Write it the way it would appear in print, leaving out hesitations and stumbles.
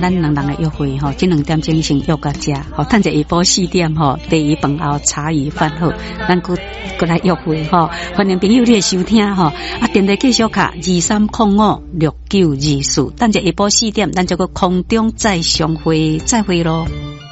咱两人的约会吼，这2点钟先约到这，吼，趁者下晡4点吼，第二饭后茶余饭后，咱过来约会吼。欢迎朋友你收听吼，电话继续卡23056924，等者下晡4点，咱就个空中再相会，再会咯。